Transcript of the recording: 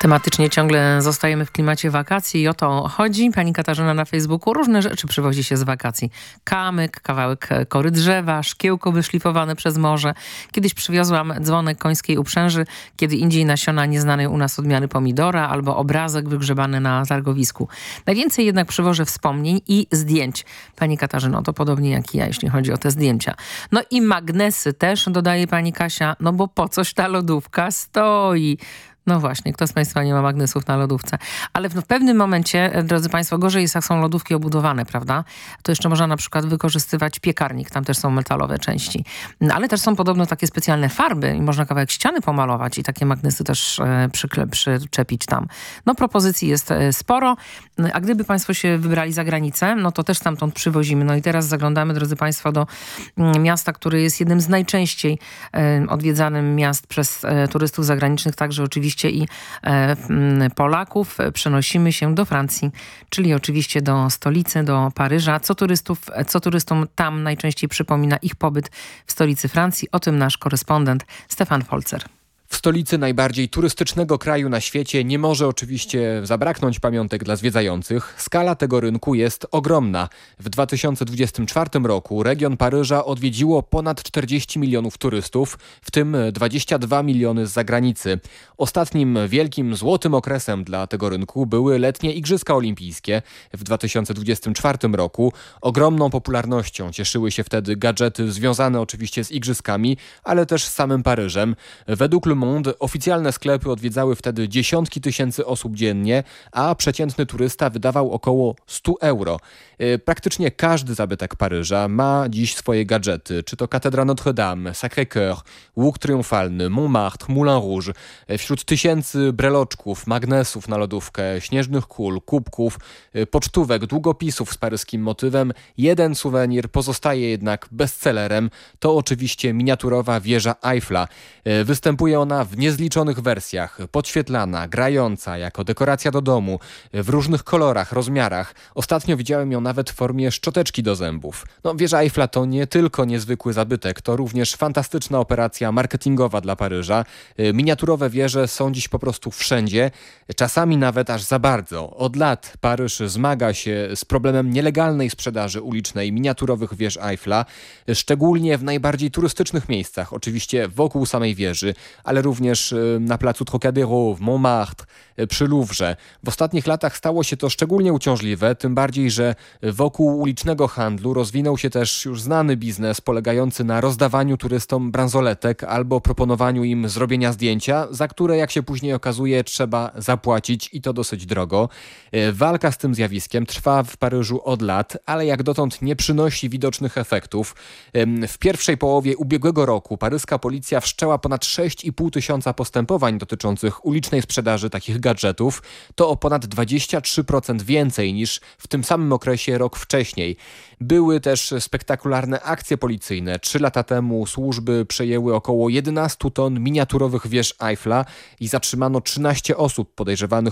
Tematycznie ciągle zostajemy w klimacie wakacji i o to chodzi. Pani Katarzyna na Facebooku różne rzeczy przywozi się z wakacji. Kamyk, kawałek kory drzewa, szkiełko wyszlifowane przez morze. Kiedyś przywiozłam dzwonek końskiej uprzęży, kiedy indziej nasiona nieznanej u nas odmiany pomidora albo obrazek wygrzebany na targowisku. Najwięcej jednak przywożę wspomnień i zdjęć. Pani Katarzyno, to podobnie jak i ja, jeśli chodzi o te zdjęcia. No i magnesy też, dodaje pani Kasia, no bo po coś ta lodówka stoi. No właśnie, kto z Państwa nie ma magnesów na lodówce? Ale w pewnym momencie, drodzy Państwo, gorzej jest, jak są lodówki obudowane, prawda? To jeszcze można na przyczepność wykorzystywać piekarnik, tam też są metalowe części. Ale też są podobno takie specjalne farby i można kawałek ściany pomalować i takie magnesy też przyczepić tam. No propozycji jest sporo, a gdyby Państwo się wybrali za granicę, no to też stamtąd przywozimy. No i teraz zaglądamy, drodzy Państwo, do miasta, które jest jednym z najczęściej odwiedzanych miast przez turystów zagranicznych, także oczywiście i Polaków. Przenosimy się do Francji, czyli oczywiście do stolicy, do Paryża. Co turystom tam najczęściej przypomina ich pobyt w stolicy Francji? O tym nasz korespondent Stefan Folzer. W stolicy najbardziej turystycznego kraju na świecie nie może oczywiście zabraknąć pamiątek dla zwiedzających. Skala tego rynku jest ogromna. W 2024 roku region Paryża odwiedziło ponad 40 milionów turystów, w tym 22 miliony z zagranicy. Ostatnim wielkim złotym okresem dla tego rynku były letnie Igrzyska Olimpijskie w 2024 roku. Ogromną popularnością cieszyły się wtedy gadżety związane oczywiście z igrzyskami, ale też z samym Paryżem. Według Le Monde oficjalne sklepy odwiedzały wtedy dziesiątki tysięcy osób dziennie, a przeciętny turysta wydawał około 100 euro. Praktycznie każdy zabytek Paryża ma dziś swoje gadżety, czy to katedra Notre-Dame, Sacré-Cœur, Łuk Triumfalny, Montmartre, Moulin Rouge. Wśród tysięcy breloczków, magnesów na lodówkę, śnieżnych kul, kubków, pocztówek, długopisów z paryskim motywem, jeden suwenir pozostaje jednak bestsellerem. To oczywiście miniaturowa wieża Eiffla. Występuje ona w niezliczonych wersjach, podświetlana, grająca, jako dekoracja do domu, w różnych kolorach, rozmiarach. Ostatnio widziałem ją nawet w formie szczoteczki do zębów. Wieża Eiffla to nie tylko niezwykły zabytek, to również fantastyczna operacja marketingowa dla Paryża. Miniaturowe wieże są dziś po prostu wszędzie, czasami nawet aż za bardzo. Od lat Paryż zmaga się z problemem nielegalnej sprzedaży ulicznej miniaturowych wież Eiffla, szczególnie w najbardziej turystycznych miejscach, oczywiście wokół samej wieży, ale również na placu Trocadéro, w Montmartre, przy Louvre. W ostatnich latach stało się to szczególnie uciążliwe, tym bardziej, że wokół ulicznego handlu rozwinął się też już znany biznes polegający na rozdawaniu turystom bransoletek albo proponowaniu im zrobienia zdjęcia, za które, jak się później okazuje, trzeba zapłacić i to dosyć drogo. Walka z tym zjawiskiem trwa w Paryżu od lat, ale jak dotąd nie przynosi widocznych efektów. W pierwszej połowie ubiegłego roku paryska policja wszczęła ponad 6,5 tysiąca postępowań dotyczących ulicznej sprzedaży takich gadżetów. To o ponad 23% więcej niż w tym samym okresie rok wcześniej. Były też spektakularne akcje policyjne. 3 lata temu służby przejęły około 11 ton miniaturowych wież Eiffla i zatrzymano 13 osób podejrzewanych